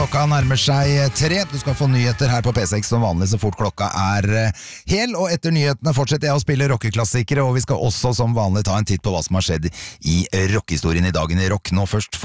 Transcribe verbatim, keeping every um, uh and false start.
Klokka nærmer seg tre. Du skal få nyheter her på P seks som vanlig så fort klokka er hel, og etter nyhetene fortsetter jeg å spille rockeklassikere, og vi skal også som vanlig ta en titt på hva som har skjedd i rockehistorien i dagen i rock. Nå først